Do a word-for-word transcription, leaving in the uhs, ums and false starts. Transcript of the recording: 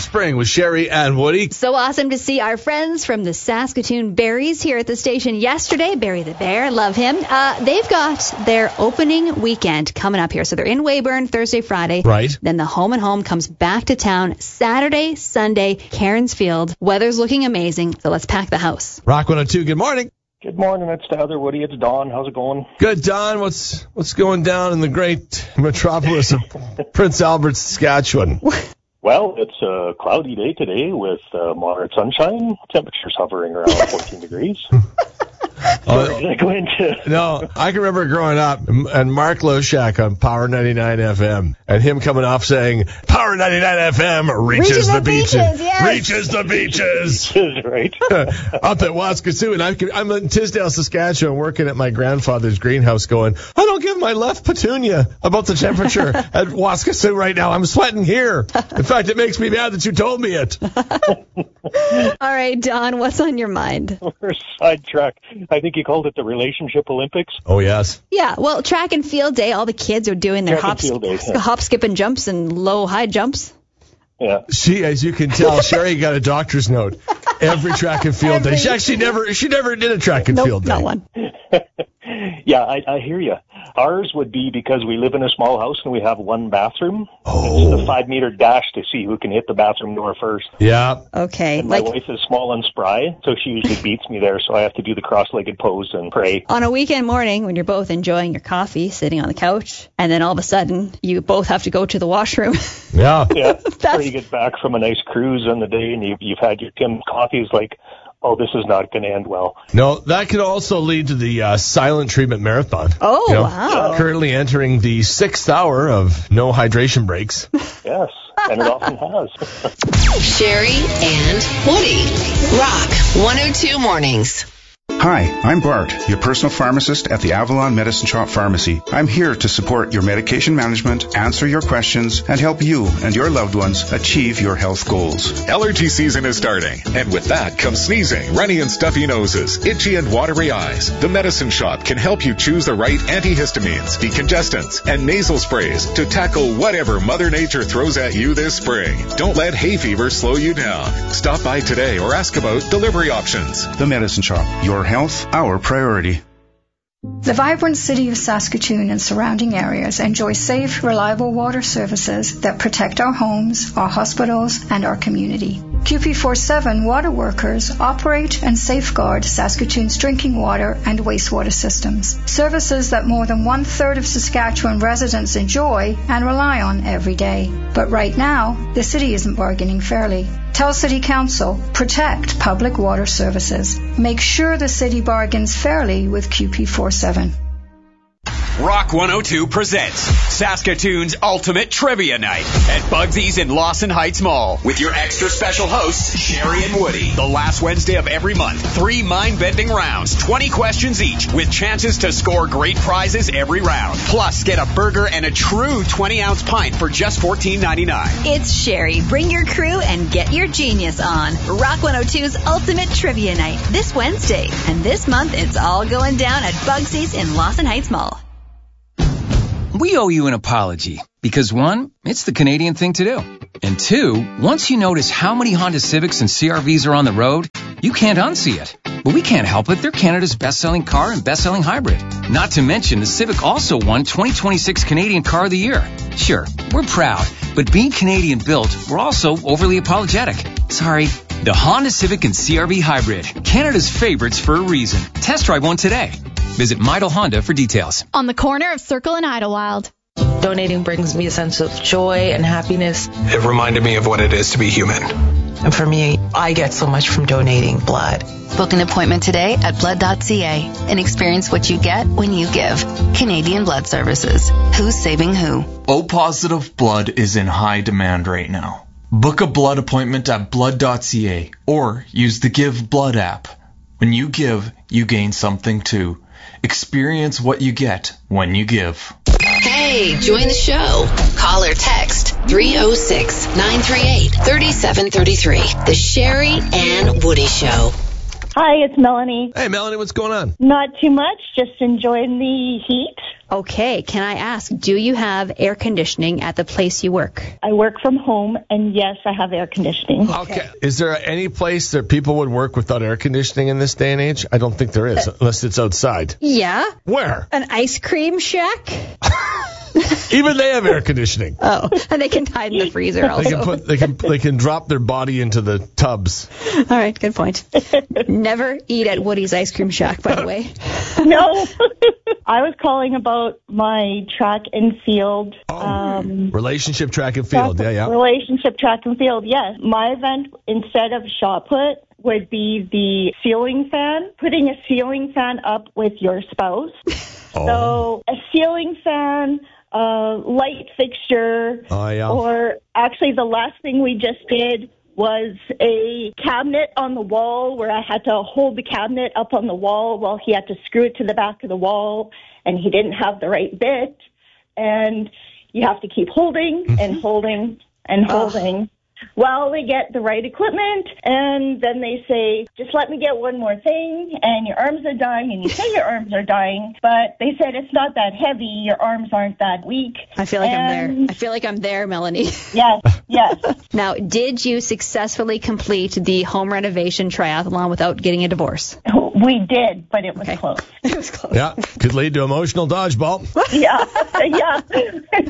Offspring with Sherry and Woody. So awesome to see our friends from the Saskatoon Berries here at the station yesterday. Barry the Bear, love him. Uh, they've got their opening weekend coming up here. So they're in Weyburn Thursday, Friday. Right. Then the Home and Home comes back to town Saturday, Sunday, Cairnsfield. Weather's looking amazing, so let's pack the house. Rock one oh two, good morning. Good morning, it's the other Woody. It's Don. How's it going? Good, Don. What's what's going down in the great metropolis of Prince Albert, Saskatchewan? Well, it's a cloudy day today with uh, moderate sunshine. Temperatures hovering around fourteen degrees. Oh, Sorry, did I go into... No, I can remember growing up and Mark Loshak on Power ninety-nine F M and him coming off saying, Power ninety-nine F M reaches, Reaches the, the beaches. beaches, yes. Reaches the beaches. Right. Up at Waskesiu. And I can, I'm in Tisdale, Saskatchewan, working at my grandfather's greenhouse going, I don't give my left petunia about the temperature at Waskesiu right now. I'm sweating here. In fact, it makes me mad that you told me it. All right, Don, what's on your mind? We're sidetracked. I think you called it the Relationship Olympics. Oh, yes. Yeah, well, track and field day, all the kids are doing their Track and hop, field day, yeah. hop, skip, and jumps and low, high jumps. Yeah. She, as you can tell, Sherry got a doctor's note every track and field day. She actually never, she never did a track and Nope, field day. not one. Yeah, I, I hear you. Ours would be because we live in a small house and we have one bathroom. Oh. It's a five-meter dash to see who can hit the bathroom door first. Yeah. Okay, And my like wife is small and spry, so she usually beats me there, so I have to do the cross-legged pose and pray. on a weekend morning when you're both enjoying your coffee, sitting on the couch, and then all of a sudden you both have to go to the washroom. Yeah. Yeah, That's- or you get back from a nice cruise on the day and you've, you've had your Tim coffees like, oh, this is not going to end well. No, that could also lead to the uh, silent treatment marathon. Oh, You know, wow. Currently entering the sixth hour of no hydration breaks. Yes, and it often has. Sherry and Woody. Rock one oh two Mornings. Hi, I'm Bart, your personal pharmacist at the Avalon Medicine Shop Pharmacy. I'm here to support your medication management, answer your questions, and help you and your loved ones achieve your health goals. Allergy season is starting, and with that comes sneezing, runny and stuffy noses, itchy and watery eyes. The Medicine Shop can help you choose the right antihistamines, decongestants, and nasal sprays to tackle whatever Mother Nature throws at you this spring. Don't let hay fever slow you down. Stop by today or ask about delivery options. The Medicine Shop, your health, our priority. The vibrant city of Saskatoon and surrounding areas enjoy safe, reliable water services that protect our homes, our hospitals, and our community. Q P forty-seven water workers operate and safeguard Saskatoon's drinking water and wastewater systems, services that more than one-third of Saskatchewan residents enjoy and rely on every day. But right now, the city isn't bargaining fairly. Tell City Council, protect public water services. Make sure the city bargains fairly with Q P forty-seven. Rock one oh two presents Saskatoon's Ultimate Trivia Night at Bugsy's in Lawson Heights Mall with your extra special hosts, Sherry and Woody. The last Wednesday of every month, three mind-bending rounds, twenty questions each, with chances to score great prizes every round. Plus, get a burger and a true twenty-ounce pint for just fourteen ninety-nine. It's Sherry. Bring your crew and get your genius on. Rock one oh two's Ultimate Trivia Night this Wednesday. And this month, it's all going down at Bugsy's in Lawson Heights Mall. We owe you an apology because, one, it's the Canadian thing to do. And two, once you notice how many Honda Civics and C R Vs are on the road, you can't unsee it. But we can't help it. They're Canada's best-selling car and best-selling hybrid. Not to mention, the Civic also won twenty twenty-six Canadian Car of the Year. Sure, we're proud, but being Canadian-built, we're also overly apologetic. Sorry. The Honda Civic and C R V Hybrid, Canada's favorites for a reason. Test drive one today. Visit Midel Honda for details. On the corner of Circle and Idlewild. Donating brings me a sense of joy and happiness. It reminded me of what it is to be human. And for me, I get so much from donating blood. Book an appointment today at blood dot c a and experience what you get when you give. Canadian Blood Services. Who's saving who? O-positive blood is in high demand right now. Book a blood appointment at blood dot c a or use the Give Blood app. When you give, you gain something too. Experience what you get when you give. Hey, join the show. Call or text three oh six, nine three eight, three seven three three. The Sherry and Woody Show. Hi, it's Melanie. Hey, Melanie, what's going on? Not too much, just enjoying the heat. Okay, can I ask, do you have air conditioning at the place you work? I work from home, and yes, I have air conditioning. Okay. Is there any place that people would work without air conditioning in this day and age? I don't think there is, unless it's outside. Yeah. Where? An ice cream shack? Even they have air conditioning. Oh, and they can hide in the freezer also. They can put, they can, they can drop their body into the tubs. All right, good point. Never eat at Woody's Ice Cream Shack, by the way. No. I was calling about my track and field. Oh, um, relationship track and field. track- Yeah, yeah. Relationship track and field, yes. My event, instead of shot put, would be the ceiling fan, putting a ceiling fan up with your spouse. Oh. So a ceiling fan, a light fixture, Oh, yeah. or actually the last thing we just did was a cabinet on the wall where I had to hold the cabinet up on the wall while he had to screw it to the back of the wall, and he didn't have the right bit. And you have to keep holding and holding and holding while they get the right equipment. And then they say, just let me get one more thing, and your arms are dying, and you say your arms are dying, but they said it's not that heavy, your arms aren't that weak. I feel like And- I'm there. I feel like I'm there, Melanie. Yes, yes. Now, did you successfully complete the home renovation triathlon without getting a divorce? We did, but it was close. It was close. Yeah, could lead to emotional dodgeball. Yeah, yeah.